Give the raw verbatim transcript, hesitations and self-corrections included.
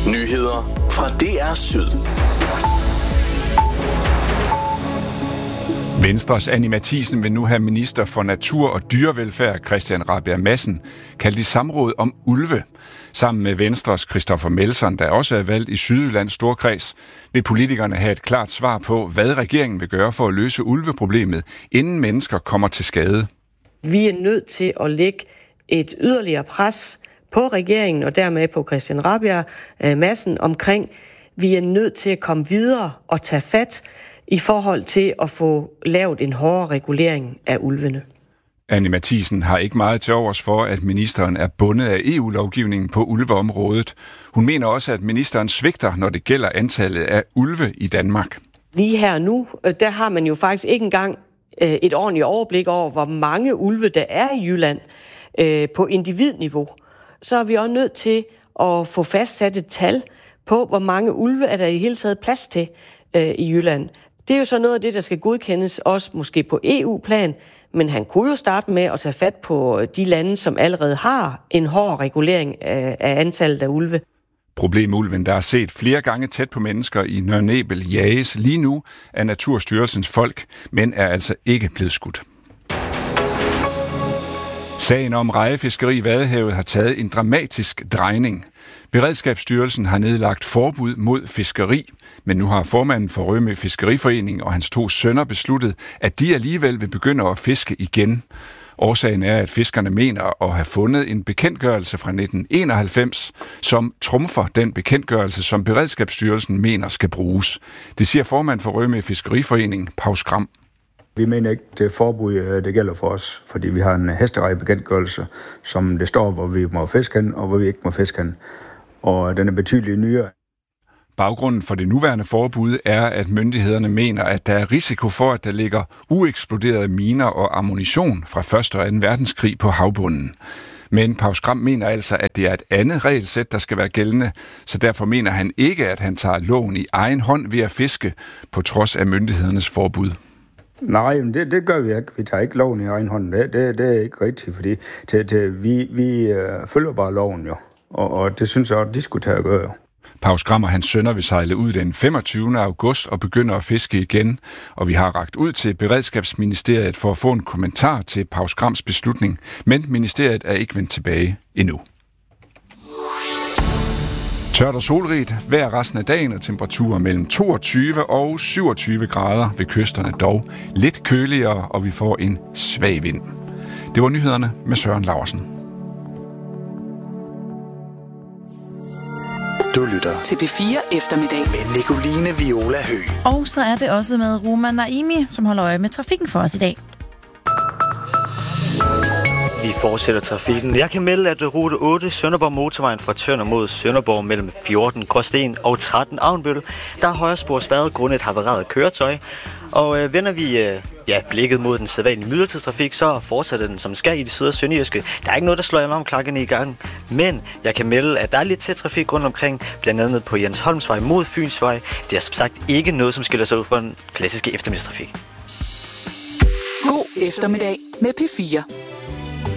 Nyheder fra D R Syd. Venstres Anni Matthiesen vil nu have minister for natur og dyrevelfærd Christian Rabjerg Madsen kaldt i samråd om ulve. Sammen med Venstres Christoffer Melson, der også er valgt i Sydjyllands Storkreds, vil politikerne have et klart svar på, hvad regeringen vil gøre for at løse ulveproblemet, inden mennesker kommer til skade. Vi er nødt til at lægge et yderligere pres på regeringen og dermed på Christian Rabjerg Madsen omkring, vi er nødt til at komme videre og tage fat i forhold til at få lavet en hårdere regulering af ulvene. Anni Matthiesen har ikke meget til overs for, at ministeren er bundet af E U-lovgivningen på ulveområdet. Hun mener også, at ministeren svigter, når det gælder antallet af ulve i Danmark. Lige her nu, der har man jo faktisk ikke engang et ordentligt overblik over, hvor mange ulve der er i Jylland på individniveau. Så er vi også nødt til at få fastsat et tal på, hvor mange ulve er der i hele taget plads til i Jylland. Det er jo så noget af det, der skal godkendes også måske på E U-plan, men han kunne jo starte med at tage fat på de lande, som allerede har en hård regulering af, af antallet af ulve. Problemulven, der er set flere gange tæt på mennesker i Nørre Nebel, jages lige nu af Naturstyrelsens folk, men er altså ikke blevet skudt. Sagen om rejefiskeri i Vadehavet har taget en dramatisk drejning. Beredskabsstyrelsen har nedlagt forbud mod fiskeri, men nu har formanden for Rømø Fiskeriforening og hans to sønner besluttet, at de alligevel vil begynde at fiske igen. Årsagen er, at fiskerne mener at have fundet en bekendtgørelse fra nitten enoghalvfems, som trumfer den bekendtgørelse, som Beredskabsstyrelsen mener skal bruges. Det siger formand for Rømø Fiskeriforening, Paus Gram. Vi mener ikke, det forbud, det gælder for os, fordi vi har en hesterejebekendtgørelse, som det står, hvor vi må fiske hen, og hvor vi ikke må fiske hen. Og den er betydeligt nyere. Baggrunden for det nuværende forbud er, at myndighederne mener, at der er risiko for, at der ligger ueksploderede miner og ammunition fra første og anden verdenskrig på havbunden. Men Paus Gram mener altså, at det er et andet regelsæt, der skal være gældende, så derfor mener han ikke, at han tager loven i egen hånd ved at fiske, på trods af myndighedernes forbud. Nej, men det, det gør vi ikke. Vi tager ikke loven i egen hånd. Det, det, det er ikke rigtigt, fordi til, til, vi, vi øh, følger bare loven jo. Og, og det synes jeg også, de skulle tage at gøre jo. Paus Gram og hans sønner vil sejle ud den femogtyvende august og begynder at fiske igen. Og vi har rakt ud til Beredskabsministeriet for at få en kommentar til Paus Grams beslutning. Men ministeriet er ikke vendt tilbage endnu. Tørt og solrigt hver resten af dagen og temperaturer mellem toogtyve og syvogtyve grader ved kysterne, dog lidt køligere, og vi får en svag vind. Det var nyhederne med Søren Laursen. Du lytter til P fire eftermiddag med Nicoline Viola Høgh. Og så er det også med Ruma Naimi, som holder øje med trafikken for os i dag. Vi fortsætter trafikken. Jeg kan melde, at rute otte Sønderborg Motorvejen fra Tønder mod Sønderborg mellem fjorten Gråsten og tretten Avnbøl, der er højre spor spærret grundet et havareret køretøj. Og øh, vender vi øh, ja, blikket mod den sædvanlige myldretidstrafik, så fortsætter den som skal i det syd- og sønderjyske. Der er ikke noget, der slår alarmklokkerne i gang, men jeg kan melde, at der er lidt tæt trafik rundt omkring, blandt andet på Jens Holmsvej mod Fynsvej. Det er som sagt ikke noget, som skiller sig ud fra den klassiske eftermiddagstrafik. God eftermiddag med P fire.